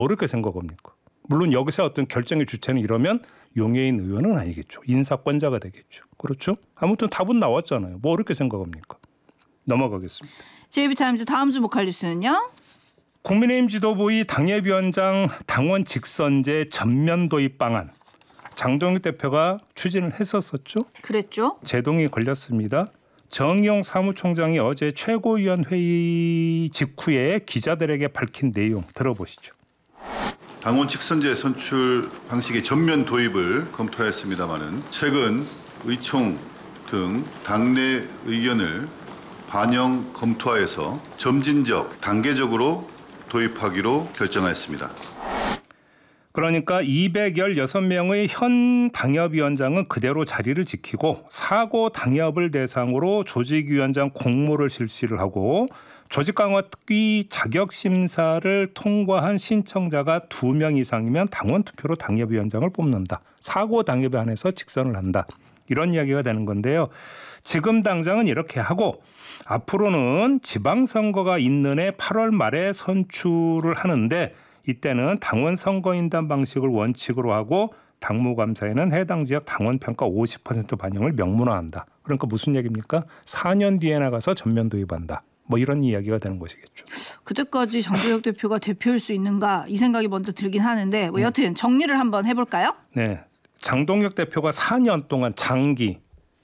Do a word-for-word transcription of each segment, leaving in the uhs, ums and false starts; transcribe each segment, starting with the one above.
어렵게 생각합니까? 물론 여기서 어떤 결정의 주체는 이러면 용해인 의원은 아니겠죠. 인사권자가 되겠죠. 그렇죠? 아무튼 답은 나왔잖아요. 뭐 어렵게 생각합니까? 넘어가겠습니다. 제이비타임즈 다음 주목할 뉴스는요. 국민의힘 지도부의 당협위원장 당원 직선제 전면 도입 방안. 장동혁 대표가 추진을 했었었죠. 그랬죠. 제동이 걸렸습니다. 정의용 사무총장이 어제 최고위원 회의 직후에 기자들에게 밝힌 내용 들어보시죠. 당원 직선제 선출 방식의 전면 도입을 검토하였습니다마는 최근 의총 등 당내 의견을 반영 검토하여서 점진적, 단계적으로 도입하기로 결정하였습니다. 그러니까 이백십육 명의 현 당협위원장은 그대로 자리를 지키고 사고 당협을 대상으로 조직위원장 공모를 실시를 하고 조직강화특위 자격심사를 통과한 신청자가 두 명 이상이면 당원 투표로 당협위원장을 뽑는다. 사고 당협에 한해서 직선을 한다. 이런 이야기가 되는 건데요. 지금 당장은 이렇게 하고 앞으로는 지방선거가 있는 해 팔월 말에 선출을 하는데 이때는 당원 선거인단 방식을 원칙으로 하고 당무감사에는 해당 지역 당원 평가 오십 퍼센트 반영을 명문화한다. 그러니까 무슨 얘기입니까? 사 년 뒤에 나가서 전면 도입한다. 뭐 이런 이야기가 되는 것이겠죠. 그때까지 장동혁 대표가 대표일 수 있는가 이 생각이 먼저 들긴 하는데 뭐 여튼 정리를 한번 해볼까요? 네, 장동혁 대표가 사 년 동안 장기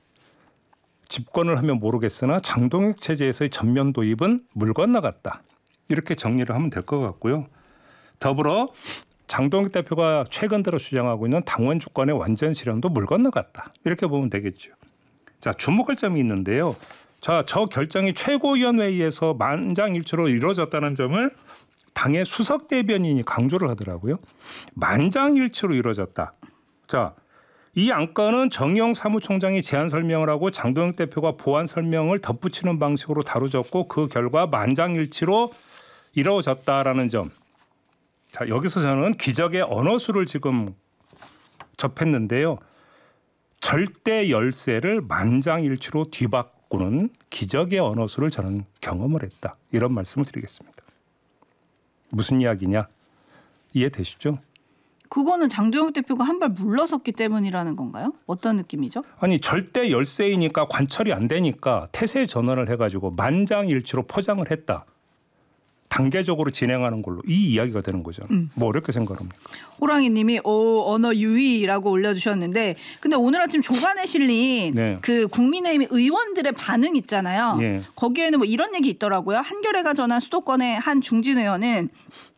집권을 하면 모르겠으나 장동혁 체제에서의 전면 도입은 물 건너갔다. 이렇게 정리를 하면 될 것 같고요. 더불어 장동혁 대표가 최근 들어 주장하고 있는 당원 주권의 완전 실현도 물 건너갔다. 이렇게 보면 되겠죠. 자, 주목할 점이 있는데요. 자, 저 결정이 최고위원회의에서 만장일치로 이루어졌다는 점을 당의 수석 대변인이 강조를 하더라고요. 만장일치로 이루어졌다. 자, 이 안건은 정의용 사무총장이 제안 설명을 하고 장동혁 대표가 보완 설명을 덧붙이는 방식으로 다뤄졌고 그 결과 만장일치로 이루어졌다라는 점. 자, 여기서 저는 기적의 언어수를 지금 접했는데요. 절대 열세를 만장일치로 뒤바꾸는 기적의 언어수를 저는 경험을 했다. 이런 말씀을 드리겠습니다. 무슨 이야기냐? 이해되시죠? 그거는 장동혁 대표가 한 발 물러섰기 때문이라는 건가요? 어떤 느낌이죠? 아니 절대 열세이니까 관철이 안 되니까 태세 전환을 해가지고 만장일치로 포장을 했다. 단계적으로 진행하는 걸로 이 이야기가 되는 거죠. 음. 뭐 어렵게 생각합니까? 호랑이님이 오 언어 유의라고 올려주셨는데 근데 오늘 아침 조간에 실린 네. 그 국민의힘 의원들의 반응 있잖아요. 예. 거기에는 뭐 이런 얘기 있더라고요. 한겨레가 전한 수도권의 한 중진 의원은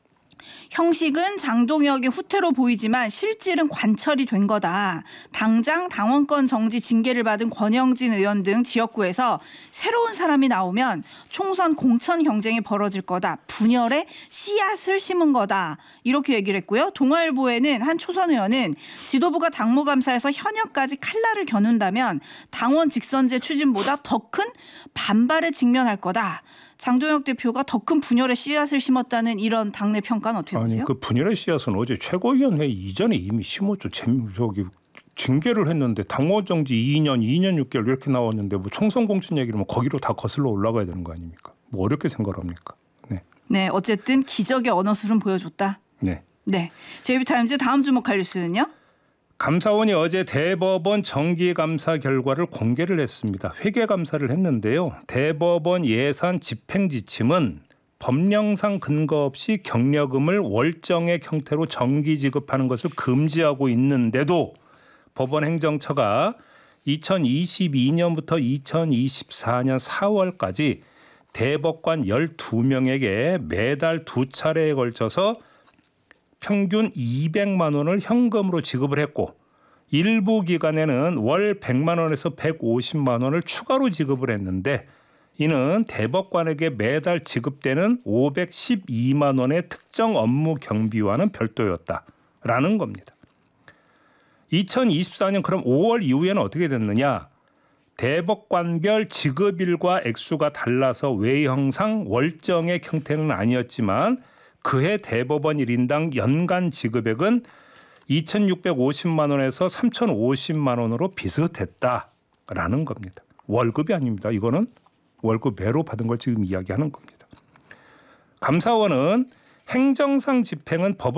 형식은 장동혁의 후퇴로 보이지만 실질은 관철이 된 거다. 당장 당원권 정지 징계를 받은 권영진 의원 등 지역구에서 새로운 사람이 나오면 총선 공천 경쟁이 벌어질 거다. 분열의 씨앗을 심은 거다. 이렇게 얘기를 했고요. 동아일보에는 한 초선 의원은 지도부가 당무감사에서 현역까지 칼날을 겨눈다면 당원 직선제 추진보다 더 큰 반발에 직면할 거다. 장동혁 대표가 더 큰 분열의 씨앗을 심었다는 이런 당내 평가는 어떻게 보세요? 아니 그 분열의 씨앗은 어제 최고위원회 이전에 이미 심었죠. 저기 징계를 했는데 당원 정지 이 년, 이 년 육 개월 이렇게 나왔는데 뭐 총선 공천 얘기를 뭐 거기로 다 거슬러 올라가야 되는 거 아닙니까? 뭐 어렵게 생각합니까? 네. 네, 어쨌든 기적의 언어술은 보여줬다. 네. 네. 제이비타임즈 다음 주목할 뉴스는요? 감사원이 어제 대법원 정기감사 결과를 공개를 했습니다. 회계감사를 했는데요. 대법원 예산 집행지침은 법령상 근거 없이 경력금을 월정액 형태로 정기 지급하는 것을 금지하고 있는데도 법원 행정처가 이천이십이 년부터 이천이십사 년 사월까지 대법관 열두 명에게 매달 두 차례에 걸쳐서 평균 이백만 원을 현금으로 지급을 했고 일부 기간에는 월 백만 원에서 백오십만 원을 추가로 지급을 했는데 이는 대법관에게 매달 지급되는 오백십이만 원의 특정 업무 경비와는 별도였다라는 겁니다. 이천이십사 년 그럼 오월 이후에는 어떻게 됐느냐? 대법관별 지급일과 액수가 달라서 외형상 월정액 형태는 아니었지만 그해 대법원 일 인당 연간 지급액은 이천육백오십만 원에서 삼천오십만 원으로 비슷했다라는 겁니다. 월급이 아닙니다. 이거는 월급 외로 받은 걸 지금 이야기하는 겁니다. 감사원은 행정상 집행은 법